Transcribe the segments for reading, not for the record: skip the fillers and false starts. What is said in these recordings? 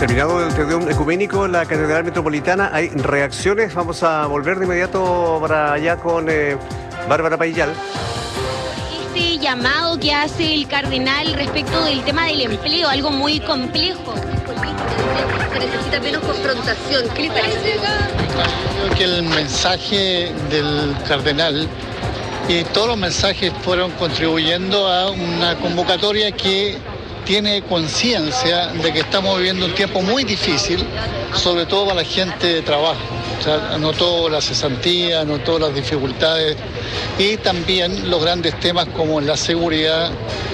Terminado el Tedeum ecuménico en la Catedral Metropolitana, hay reacciones. Vamos a volver de inmediato para allá con Bárbara Paillal. Este llamado que hace el cardenal respecto del tema del empleo, algo muy complejo. Se necesita menos confrontación. ¿Qué le parece? Creo que el mensaje del cardenal y todos los mensajes fueron contribuyendo a una convocatoria que tiene conciencia de que estamos viviendo un tiempo muy difícil, sobre todo para la gente de trabajo. O sea, notó la cesantía, notó las dificultades y también los grandes temas como la seguridad.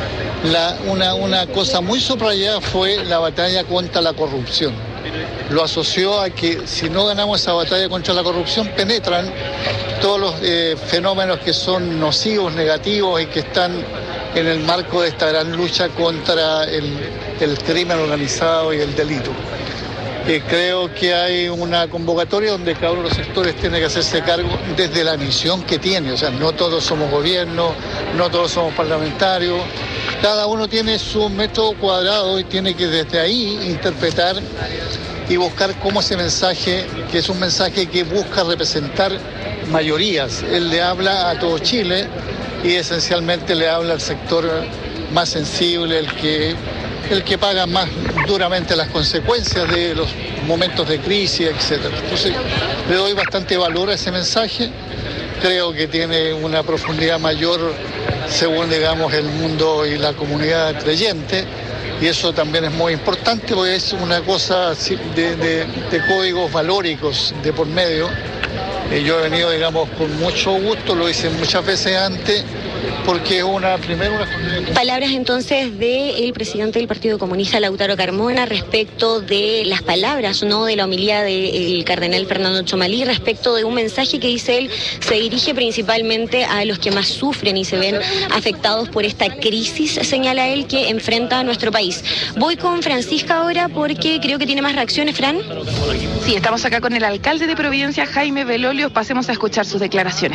Una cosa muy subrayada fue la batalla contra la corrupción. Lo asoció a que si no ganamos esa batalla contra la corrupción, penetran todos los fenómenos que son nocivos, negativos y que están en el marco de esta gran lucha contra el crimen organizado y el delito. Creo que hay una convocatoria donde cada uno de los sectores tiene que hacerse cargo desde la misión que tiene. O sea, no todos somos gobierno, no todos somos parlamentarios. Cada uno tiene su método cuadrado y tiene que desde ahí interpretar y buscar cómo ese mensaje, que es un mensaje que busca representar mayorías. Él le habla a todo Chile y esencialmente le habla al sector más sensible, el que paga más duramente las consecuencias de los momentos de crisis, etc. Entonces, le doy bastante valor a ese mensaje. Creo que tiene una profundidad mayor según, digamos, el mundo y la comunidad creyente. Y eso también es muy importante porque es una cosa de códigos valóricos de por medio. Yo he venido, digamos, con mucho gusto, lo hice muchas veces antes, porque es una. Palabras entonces del presidente del Partido Comunista, Lautaro Carmona, respecto de las palabras, ¿no?, de la homilía del cardenal Fernando Tchomalí, respecto de un mensaje que dice él se dirige principalmente a los que más sufren y se ven afectados por esta crisis, señala él, que enfrenta nuestro país. Voy con Francisca ahora porque creo que tiene más reacciones, Fran. Sí, estamos acá con el alcalde de Providencia, Jaime Belolio. Pasemos a escuchar sus declaraciones.